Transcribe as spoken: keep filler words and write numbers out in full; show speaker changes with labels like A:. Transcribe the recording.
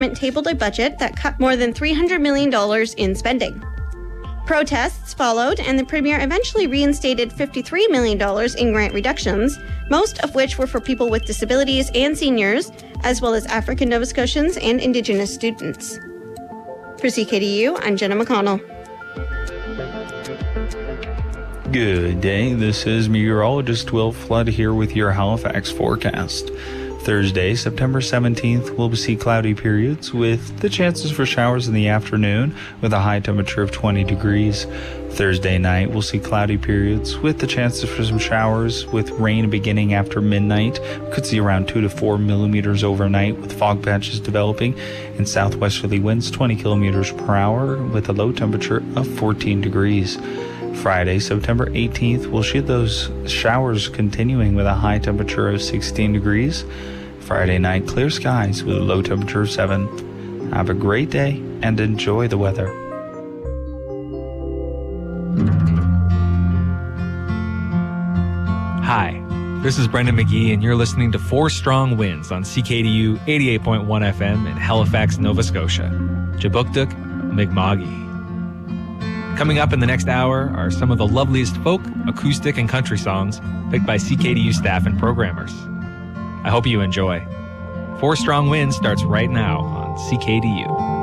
A: tabled a budget that cut more than three hundred million dollars in spending. Protests followed, and the Premier eventually reinstated fifty-three million dollars in grant reductions, most of which were for people with disabilities and seniors, as well as African Nova Scotians and Indigenous students. For C K D U, I'm Jenna McConnell.
B: Good day, this is meteorologist Will Flood here with your Halifax forecast. Thursday, September seventeenth, we'll see cloudy periods with the chances for showers in the afternoon with a high temperature of twenty degrees. Thursday night, we'll see cloudy periods with the chances for some showers with rain beginning after midnight. We could see around two to four millimeters overnight with fog patches developing and southwesterly winds twenty kilometers per hour with a low temperature of fourteen degrees. Friday, September eighteenth, we'll see those showers continuing with a high temperature of sixteen degrees. Friday night, clear skies with a low temperature of seven. Have a great day and enjoy the weather.
C: Hi, this is Brendan McGee, and you're listening to Four Strong Winds on C K D U eighty-eight point one F M in Halifax, Nova Scotia. Jabukduk, Mi'kma'ki. Coming up in the next hour are some of the loveliest folk, acoustic, and country songs picked by C K D U staff and programmers. I hope you enjoy. Four Strong Winds starts right now on C K D U.